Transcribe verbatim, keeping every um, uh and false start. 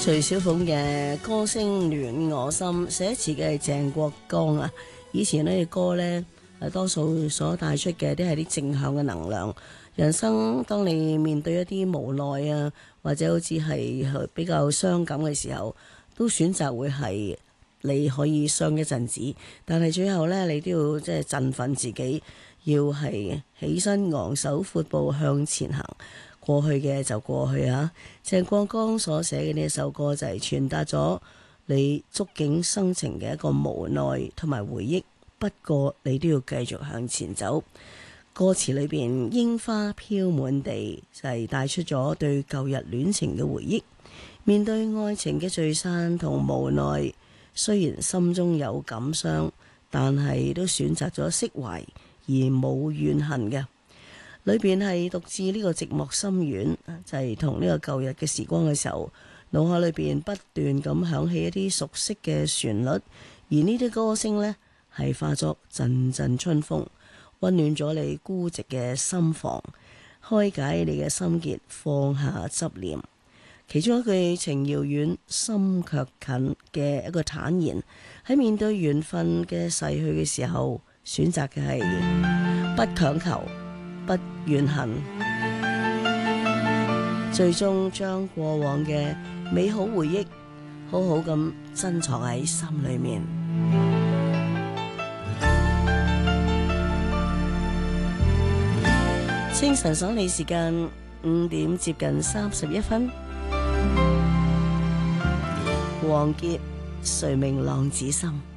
徐小鳳嘅歌聲暖我心，寫詞嘅係鄭國江啊。以前呢啲歌呢，誒多數所帶出嘅都係啲正向嘅能量。人生當你面對一啲無奈啊，或者好似係比較傷感嘅時候，都選擇會係你可以傷一陣子，但係最後呢，你都要即係振奮自己，要係起身昂首闊步向前行。過去嘅就過去啊！鄭國江所寫嘅呢一首歌就係傳達咗你觸景生情嘅一個無奈同埋回憶，不過你都要繼續向前走。歌詞裏邊櫻花飄滿地，就係帶出咗對舊日戀情嘅回憶。面對愛情嘅聚散同無奈，雖然心中有感傷，但係都選擇咗釋懷而冇怨恨嘅。裏邊係獨自呢個寂寞深遠，就係同呢個舊日嘅時光嘅時候，腦海裏邊不斷咁響起一啲熟悉嘅旋律，而呢啲歌聲呢，係化作陣陣春風，溫暖咗你孤寂嘅心房，開解你嘅心結，放下執念。其中一句情遙遠，心卻近嘅一個坦然，喺面對緣分嘅逝去嘅時候，選擇嘅係不強求，不怨恨，最終將過往嘅美好回憶好好咁珍藏喺心裏面。清晨爽利時間五點接近三十一分，王傑誰明浪子心。